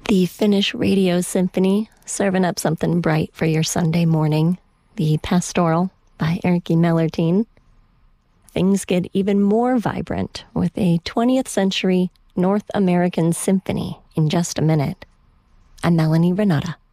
The Finnish Radio Symphony, serving up something bright for your Sunday morning. The Pastoral by Erkki Mellertin. Things get even more vibrant with a 20th century North American symphony in just a minute. I'm Melanie Renata.